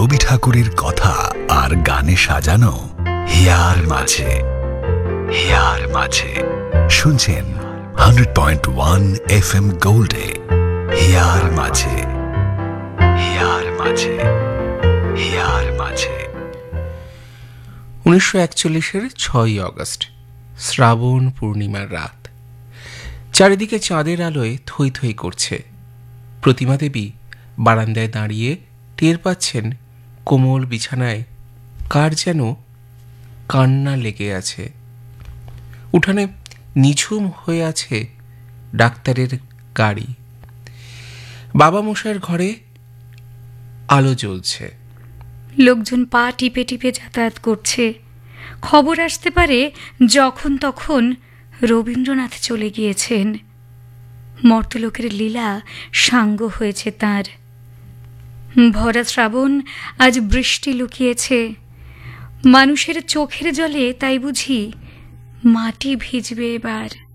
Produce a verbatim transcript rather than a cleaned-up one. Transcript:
রবি ঠাকুরের কথা আর গানে সাজানো হিয়ার মাঝে হিয়ার মাঝে শুনছেন hundred point one F M গোল্ডে here মাঝে হিয়ার মাঝে হিয়ার মাঝে। উনিশশো একচল্লিশের ছয়ই অগস্ট, শ্রাবণ পূর্ণিমার রাত। চারিদিকে চাঁদের আলোয় থই থই করছে। প্রতিমা দেবী বারান্দায় দাঁড়িয়ে টের পাচ্ছেন কোমল বিছানায় কার যেন কান্না লেগে আছে। উঠানে নিঝুম হয়ে আছে ডাক্তারের গাড়ি। বাবা মশাইয়ের ঘরে আলো জ্বলছে। লোকজন পা টিপে টিপে যাতায়াত করছে। খবর আসতে পারে যখন তখন রবীন্দ্রনাথ চলে গিয়েছেন। মর্তলোকের লীলা সাঙ্গ হয়েছে তাঁর। ভরা শ্রাবণ আজ বৃষ্টি লুকিয়েছে। মানুষের চোখের জলে তাই বুঝি মাটি ভিজবে এবার।